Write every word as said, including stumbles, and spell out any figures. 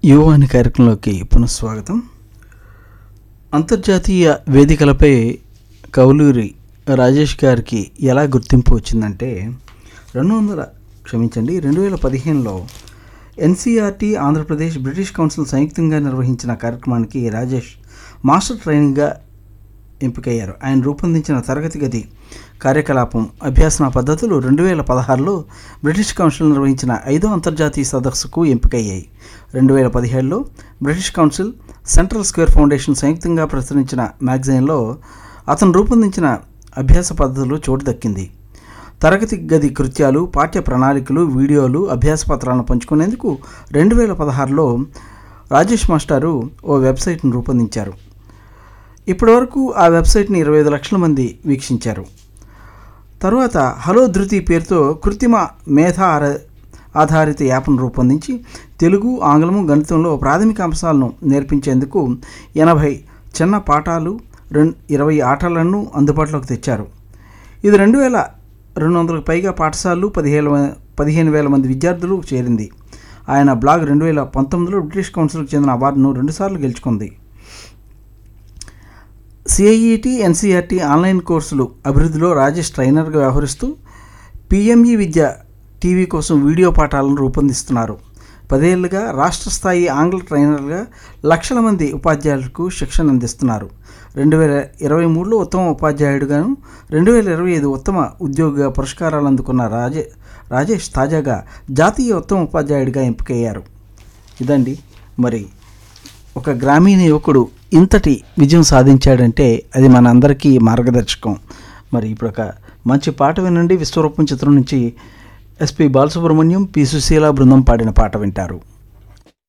యువవాణి కార్యక్రమంలోకి పునఃస్వాగతం. అంతర్జాతీయ వేదికలపై కౌలూరి రాజేష్ గారికి ఎలా గుర్తింపు వచ్చిందంటే రెండు వందల క్షమించండి రెండు వేల పదిహేనులో ఎన్సీఆర్టీ ఆంధ్రప్రదేశ్ బ్రిటిష్ కౌన్సిల్ సంయుక్తంగా నిర్వహించిన కార్యక్రమానికి రాజేష్ మాస్టర్ ట్రైనింగ్గా ఎంపికయ్యారు. ఆయన రూపొందించిన తరగతి గది కార్యకలాపం అభ్యాసన పద్ధతులు రెండు వేల పదహారులో బ్రిటిష్ కౌన్సిల్ నిర్వహించిన ఐదో అంతర్జాతీయ సదస్సుకు ఎంపికయ్యాయి. రెండు వేల పదిహేడులో British council central square foundation సంయుక్తంగా ప్రచురించిన మ్యాగజైన్లో అతను రూపొందించిన అభ్యాస పద్ధతులు చోటు దక్కింది. తరగతి గది కృత్యాలు, పాఠ్య ప్రణాళికలు, వీడియోలు, అభ్యాస పత్రాలను పంచుకునేందుకు రెండు వేల పదహారులో రాజేష్ మాస్టారు ఓ వెబ్సైట్ను రూపొందించారు. ఇప్పటివరకు ఆ వెబ్సైట్ని ఇరవై ఐదు లక్షల మంది వీక్షించారు. తరువాత హలో ధృతి పేరుతో కృత్రిమ మేధ ఆధారిత యాప్ను రూపొందించి తెలుగు, ఆంగ్లము, గణితంలో ప్రాథమిక అంశాలను నేర్పించేందుకు ఎనభై చిన్న పాఠాలు, రెండు ఇరవై ఆటలను అందుబాటులోకి తెచ్చారు. ఇది రెండు వేల రెండు వందలకు పైగా పాఠశాలలు, పదిహేను పదిహేను వేల మంది విద్యార్థులు చేరింది. ఆయన బ్లాగ్ రెండు వేల పంతొమ్మిదిలో బ్రిటిష్ కౌన్సిల్కి చెందిన అవార్డును రెండుసార్లు గెలుచుకుంది. సిఐఈటీ, ఎన్సీఆర్టీ ఆన్లైన్ కోర్సులు అభివృద్ధిలో రాజేష్ ట్రైనర్గా వ్యవహరిస్తూ పిఎంఈ విద్య టీవీ కోసం వీడియో పాఠాలను రూపొందిస్తున్నారు. పదేళ్లుగా రాష్ట్ర స్థాయి ఆంగ్ల ట్రైనర్గా లక్షల మంది ఉపాధ్యాయులకు శిక్షణ అందిస్తున్నారు. రెండు వేల ఇరవై మూడులో ఉత్తమ ఉపాధ్యాయుడిగాను, రెండు వేల ఇరవై ఐదు ఉత్తమ ఉద్యోగిగా పురస్కారాలు అందుకున్న రాజే రాజేష్ తాజాగా జాతీయ ఉత్తమ ఉపాధ్యాయుడిగా ఎంపికయ్యారు. ఇదండి మరి ఒక గ్రామీణ యువకుడు ఇంతటి విజయం సాధించాడంటే అది మన అందరికీ మార్గదర్శకం. మరి ఇప్పుడు ఒక మంచి పాట వినండి. విశ్వరూపం చిత్రం నుంచి ఎస్పి బాలసుబ్రహ్మణ్యం, పి సుశీల బృందం పాడిన పాట వింటారు.